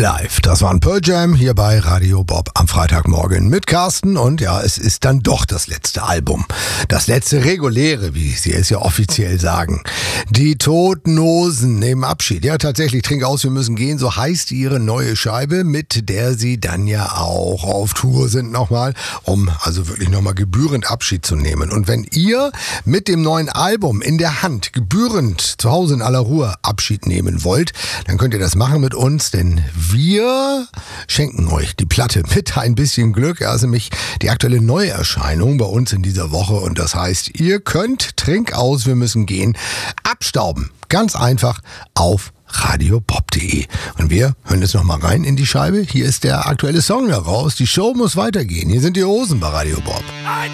Alive, das war ein Pearl Jam hier bei Radio Bob am Freitagmorgen mit Carsten und ja, es ist dann doch das letzte Album. Das letzte reguläre, wie sie es ja offiziell sagen. Die Toten Hosen nehmen Abschied. Ja, tatsächlich, Trink aus, wir müssen gehen, so heißt ihre neue Scheibe, mit der sie dann ja auch auf Tour sind nochmal, um also wirklich nochmal gebührend Abschied zu nehmen. Und wenn ihr mit dem neuen Album in der Hand gebührend zu Hause in aller Ruhe Abschied nehmen wollt, dann könnt ihr das machen mit uns, denn wir schenken euch die Platte mit ein bisschen Glück. Ja, ist nämlich die aktuelle Neuerscheinung bei uns in dieser Woche und das heißt, ihr könnt Trink aus, wir müssen gehen, abstauben. Ganz einfach auf radiobob.de. Und wir hören jetzt nochmal rein in die Scheibe. Hier ist der aktuelle Song daraus. Die Show muss weitergehen. Hier sind die Hosen bei Radio Bob.